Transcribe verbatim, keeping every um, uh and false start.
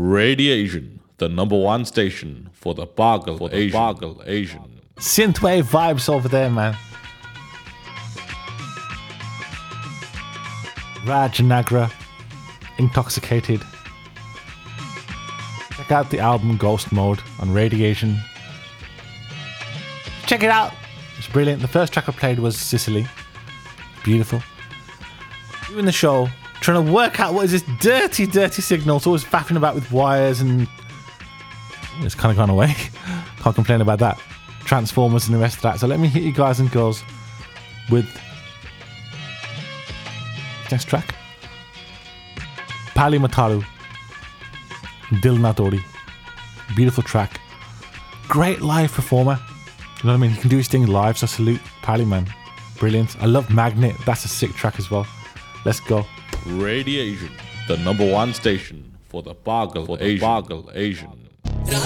Radiation, the number one station for the Bargle for the Asian. Bargle Asian. Synthwave vibes over there, man. Raj Nagra, Intoxicated. Check out the album Ghost Mode on Radiation. Check it out. It's brilliant. The first track I played was Sicily. Beautiful. Doing the show, trying to work out what is this dirty, dirty signal. It's always faffing about with wires and it's kind of gone away. Can't complain about that. Transformers and the rest of that. So let me hit you guys and girls with next track. Pali Mataru, Dil Na Tori. Beautiful track. Great live performer. You know what I mean? He can do his thing live, so salute Pali, man. Brilliant. I love Magnet. That's a sick track as well. Let's go. Radiation, the number one station for the Bargle for the Asian. Bargle Asian.